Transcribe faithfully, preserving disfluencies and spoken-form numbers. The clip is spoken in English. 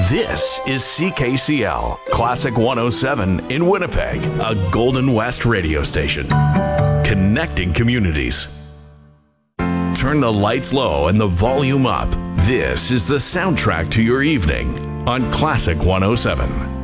This is C K C L, Classic one oh seven in Winnipeg, a Golden West radio station. Connecting communities. Turn the lights low and the volume up. This is the soundtrack to your evening on Classic one oh seven.